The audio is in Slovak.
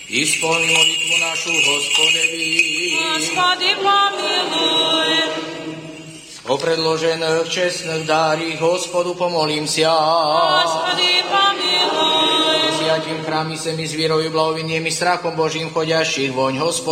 Исполни молитву нашу, Господеви. Господи, помилуй. О предложенных честных дари Господу помолимся. Господи, помилуй. Святим хrámi se mi s vierою, blahoviniem i strachom Božím chodiaších voň, Gospodu